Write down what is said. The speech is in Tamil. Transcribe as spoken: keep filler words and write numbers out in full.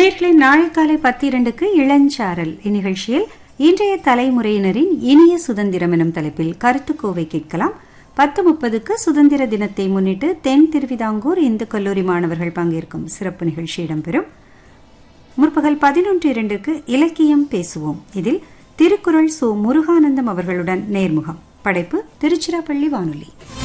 நேர்களை நாளை காலை பத்து இரண்டுக்கு இளஞ்சாரல் இந்நிகழ்ச்சியில் இன்றைய தலைமுறையினரின் இனிய சுதந்திரம் எனும் தலைப்பில் கருத்துக்கோவை கேட்கலாம். பத்து முப்பதுக்கு சுதந்திர தினத்தை முன்னிட்டு தென் திருவிதாங்கூர் இந்து கல்லூரி மாணவர்கள் பங்கேற்கும் சிறப்பு நிகழ்ச்சி இடம்பெறும். முற்பகல் பதினொன்று இரண்டுக்கு இலக்கியம் பேசுவோம். இதில் திருக்குறள் சு முருகானந்தம் அவர்களுடன் நேர்முகம். படைப்பு திருச்சிராப்பள்ளி வானொலி.